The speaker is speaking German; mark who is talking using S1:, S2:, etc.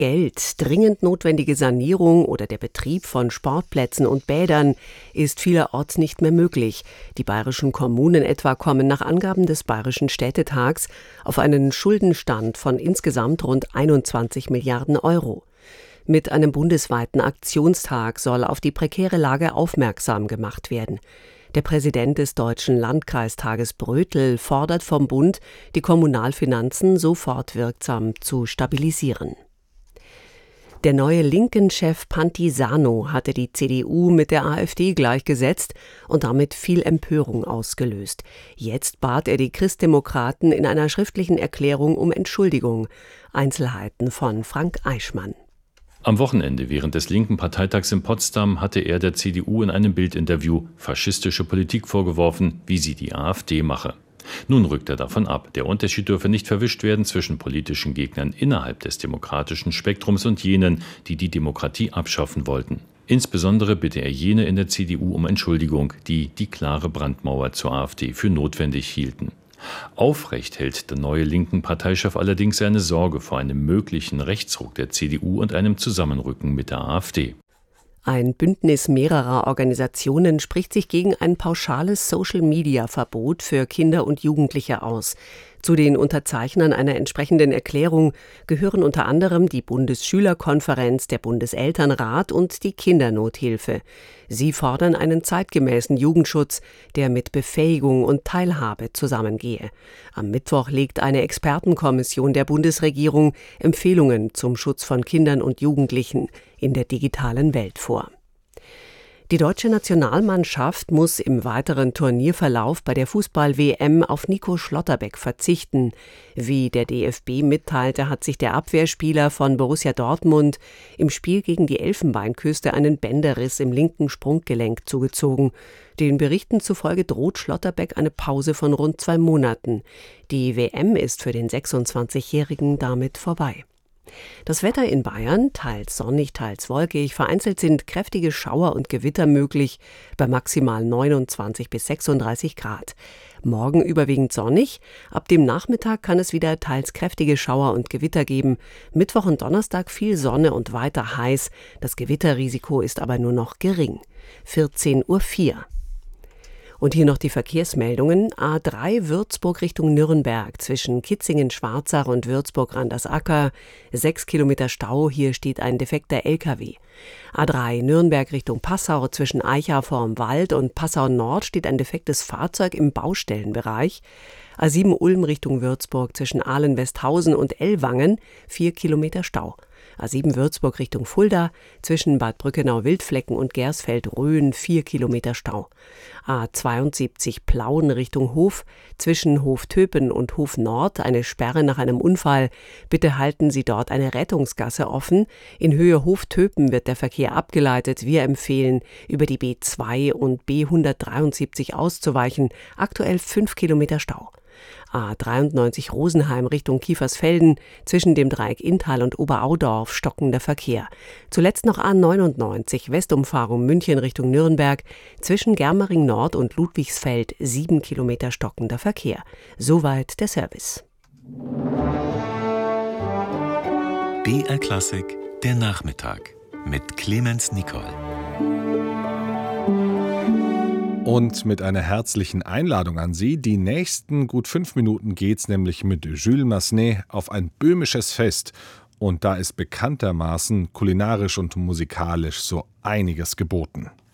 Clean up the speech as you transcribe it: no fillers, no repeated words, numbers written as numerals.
S1: Geld. Dringend notwendige Sanierung oder der Betrieb von Sportplätzen und Bädern ist vielerorts nicht mehr möglich. Die bayerischen Kommunen etwa kommen nach Angaben des Bayerischen Städtetags auf einen Schuldenstand von insgesamt rund 21 Milliarden Euro. Mit einem bundesweiten Aktionstag soll auf die prekäre Lage aufmerksam gemacht werden. Der Präsident des Deutschen Landkreistages Brötel fordert vom Bund, die Kommunalfinanzen sofort wirksam zu stabilisieren. Der neue Linken-Chef Pantisano hatte die CDU mit der AfD gleichgesetzt und damit viel Empörung ausgelöst. Jetzt bat er die Christdemokraten in einer schriftlichen Erklärung um Entschuldigung. Einzelheiten von Frank Eichmann.
S2: Am Wochenende während des linken Parteitags in Potsdam hatte er der CDU in einem Bildinterview faschistische Politik vorgeworfen, wie sie die AfD mache. Nun rückt er davon ab. Der Unterschied dürfe nicht verwischt werden zwischen politischen Gegnern innerhalb des demokratischen Spektrums und jenen, die die Demokratie abschaffen wollten. Insbesondere bitte er jene in der CDU um Entschuldigung, die die klare Brandmauer zur AfD für notwendig hielten. Aufrecht hält der neue linken Parteichef allerdings seine Sorge vor einem möglichen Rechtsruck der CDU und einem Zusammenrücken mit der AfD.
S1: Ein Bündnis mehrerer Organisationen spricht sich gegen ein pauschales Social-Media-Verbot für Kinder und Jugendliche aus. Zu den Unterzeichnern einer entsprechenden Erklärung gehören unter anderem die Bundesschülerkonferenz, der Bundeselternrat und die Kindernothilfe. Sie fordern einen zeitgemäßen Jugendschutz, der mit Befähigung und Teilhabe zusammengehe. Am Mittwoch legt eine Expertenkommission der Bundesregierung Empfehlungen zum Schutz von Kindern und Jugendlichen in der digitalen Welt vor. Die deutsche Nationalmannschaft muss im weiteren Turnierverlauf bei der Fußball-WM auf Nico Schlotterbeck verzichten. Wie der DFB mitteilte, hat sich der Abwehrspieler von Borussia Dortmund im Spiel gegen die Elfenbeinküste einen Bänderriss im linken Sprunggelenk zugezogen. Den Berichten zufolge droht Schlotterbeck eine Pause von rund 2 Monaten. Die WM ist für den 26-Jährigen damit vorbei. Das Wetter in Bayern, teils sonnig, teils wolkig, vereinzelt sind kräftige Schauer und Gewitter möglich, bei maximal 29 bis 36 Grad. Morgen überwiegend sonnig, ab dem Nachmittag kann es wieder teils kräftige Schauer und Gewitter geben. Mittwoch und Donnerstag viel Sonne und weiter heiß, das Gewitterrisiko ist aber nur noch gering. 14:04 Uhr. Und hier noch die Verkehrsmeldungen. A3 Würzburg Richtung Nürnberg zwischen Kitzingen-Schwarzach und Würzburg-Randersacker. 6 Kilometer Stau, hier steht ein defekter LKW. A3 Nürnberg Richtung Passau zwischen Eichau vorm Wald und Passau Nord steht ein defektes Fahrzeug im Baustellenbereich. A7 Ulm Richtung Würzburg zwischen Ahlen-Westhausen und Ellwangen 4 Kilometer Stau. A7 Würzburg Richtung Fulda zwischen Bad Brückenau-Wildflecken und Gersfeld-Röhen 4 Kilometer Stau. A72 Plauen Richtung Hof zwischen Hof-Töpen und Hof Nord eine Sperre nach einem Unfall. Bitte halten Sie dort eine Rettungsgasse offen. In Höhe Hof-Töpen wird der Verkehr abgeleitet. Wir empfehlen, über die B2 und B173 auszuweichen. Aktuell 5 Kilometer Stau. A93 Rosenheim Richtung Kiefersfelden zwischen dem Dreieck Inntal und Oberaudorf stockender Verkehr. Zuletzt noch A99 Westumfahrung München Richtung Nürnberg zwischen Germering Nord und Ludwigsfeld 7 Kilometer stockender Verkehr. Soweit der Service.
S3: BR Klassik, der Nachmittag mit Clemens Nicol.
S4: Und mit einer herzlichen Einladung an Sie. Die nächsten gut 5 Minuten geht's nämlich mit Jules Massenet auf ein böhmisches Fest. Und da ist bekanntermaßen kulinarisch und musikalisch so einiges geboten.